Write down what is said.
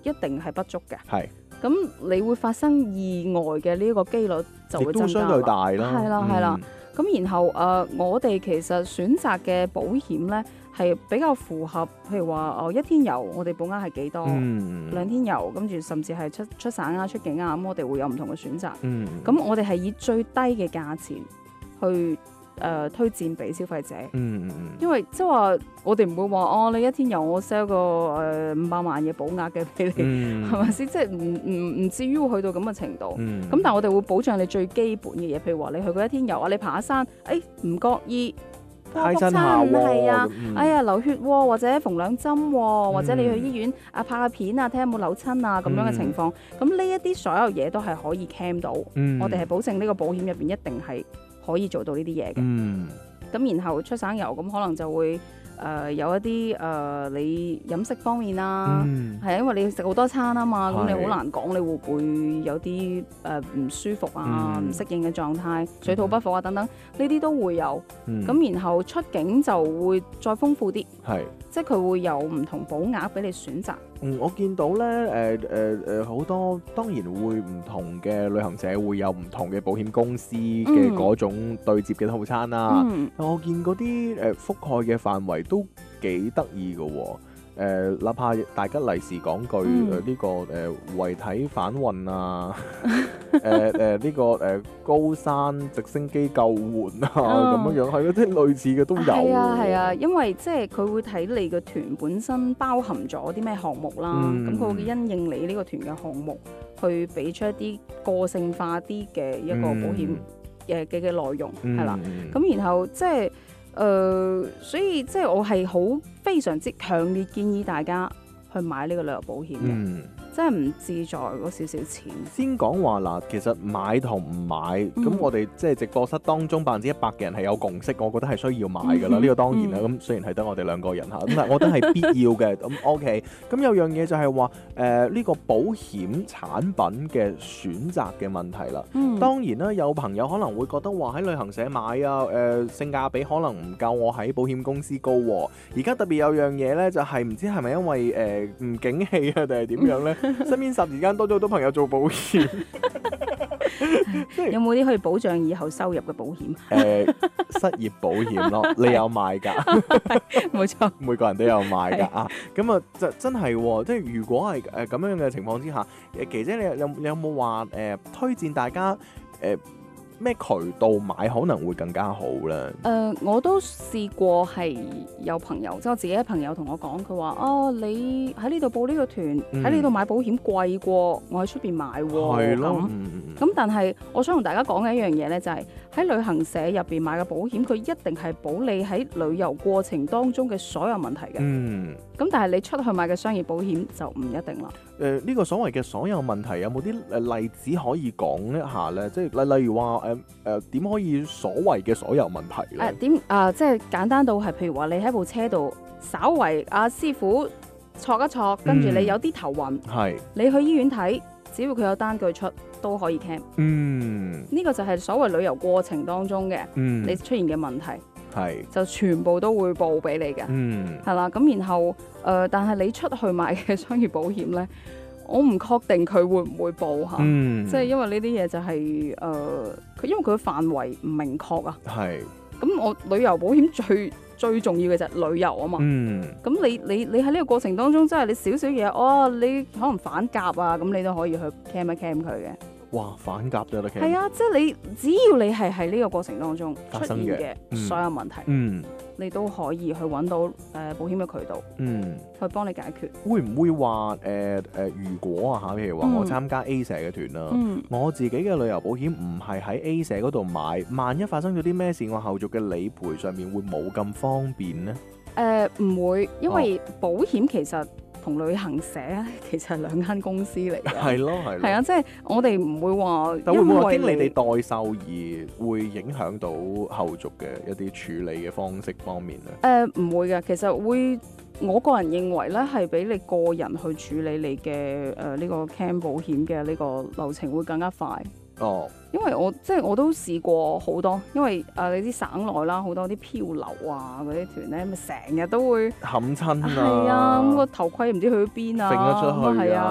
一定係不足嘅。 係咁你會發生意外嘅呢個機率就會增加亦都相對大啦。 係啦係啦。咁然後我哋其實選擇嘅保險咧係比較符合，譬如話一天遊我哋保額係幾多，兩天遊跟住甚至係出省啊出境啊，咁我哋會有唔同嘅選擇。咁我哋係以最低嘅價錢去推薦俾消費者。因為即係話我哋唔會話你一天遊我 sell 個500萬嘅保額嘅俾你，係咪先？即係唔至於會去到咁嘅程度。咁但係我哋會保障你最基本嘅嘢，譬如話你去過一天遊啊，你爬下山，唔覺意太真下係啊，哎呀流血喎，或者縫兩針喎，或者你去醫院拍下片啊，睇下有冇扭親啊咁樣嘅情況。咁呢一啲所有嘢都係可以 claim 到，我哋係保證呢個保險入邊一定係可以做到呢啲嘢嘅。咁然後出省遊咁可能就會有一啲你飲食方面啦，係因為你食好多餐啊嘛，咁你好難講你會唔會有啲唔舒服啊、唔適應嘅狀態、水土不服啊等等，呢啲都會有。咁然後出境就會再豐富啲，即係佢會有唔同保額俾你選擇。 我見到咧好多當然會唔同嘅旅行社會有唔同嘅保險公司嘅嗰種對接嘅套餐啦。我見嗰啲覆蓋嘅範圍都幾得意嘅喎。哪怕大吉利是講句呢個遺體返運啊，呢個高山直升機救援啊咁樣係咯，即係類似嘅都有。 係啊，因為即係佢會睇你個團本身包含咗啲咩項目啦，咁佢會因應你呢個團嘅項目去俾出一啲個性化啲嘅一個保險嘅內容係啦。咁然後即係所以即係我係好非常之強烈建議大家去買呢個旅遊保險嘅，真係唔自在嗰少少錢。 先講話嗱，其實買同唔買，咁我哋即係直播室當中100%嘅人係有共識，我覺得係需要買㗎啦。呢個當然啦，咁雖然係得我哋兩個人嚇，咁但係我覺得係必要嘅。咁 OK，咁有樣嘢就係話呢個保險產品嘅選擇嘅問題啦。當然啦，有朋友可能會覺得話喺旅行社買啊，性價比可能唔夠我喺保險公司高喎。而家特別有樣嘢咧，就係唔知係咪因為唔景氣啊，定係點樣咧？身邊霎時間多咗好多朋友做保險， 有冇啲可以保障以後收入嘅保險？ 失業保險咯，你有買㗎？ 冇錯， 每個人都有買㗎啊！咁啊，就真係喎，即係如果係咁樣嘅情況之下，琪姐你有冇話推薦大家咩渠道買可能會更加好咧？ 我都試過係有朋友，即係我自己嘅朋友同我講，佢話你喺呢度報呢個團，喺呢度買保險貴過我喺出邊買喎。係咯，咁但係我想同大家講嘅一樣嘢咧，就係喺旅行社入邊買嘅保險，佢一定係保你喺旅遊過程當中嘅所有問題嘅。咁但係你出去買嘅商業保險就唔一定啦。 呢個所謂嘅所有問題有冇啲例子可以講一下咧？即係例如話點可以所謂嘅所有問題咧？ 即係簡單到係譬如話你喺部車度稍為師傅戳一戳，跟住你有啲頭暈，你去醫院睇，只要佢有單據出都可以 claim。呢個就係所謂旅遊過程當中嘅你出現嘅問題。就全部都會報俾你嘅，係啦。咁然後但係你出去買嘅商業保險咧，我唔確定佢會唔會報嚇，即係因為呢啲嘢就係因為佢範圍唔明確啊。咁我旅遊保險最重要嘅就係旅遊啊嘛。咁你喺呢個過程當中，即係你少少嘢，你可能反甲啊，咁你都可以去 claim 一 claim 佢嘅。 哇！反甲都有得傾。 係啊，即係你只要你係喺呢個過程當中出現嘅所有問題，你都可以去揾到保險嘅渠道，去幫你解決。 會唔會話如果啊嚇，譬如話我參加 A 社嘅團啦，我自己嘅旅遊保險唔係喺 A 社嗰度買，萬一發生咗啲咩事，我後續嘅理賠上面會冇咁方便呢？ 唔會，因為保險其實同旅行社其實係兩間公司嚟嘅。係咯，係啊，即係我哋唔會話， 但會唔會話經你哋代售而會影響到後續嘅一啲處理嘅方式方面咧？ 唔會嘅，其實會，我個人認為咧係俾你個人去處理你嘅呢個 claim 保險嘅呢個流程會更加快。因為我都試過好多，因為你知省內啦，好多啲漂流啊嗰啲團咧，咪成日都會冚親啊， 係啊，咁個頭盔唔知去咗邊啊， 揈咗出去啊。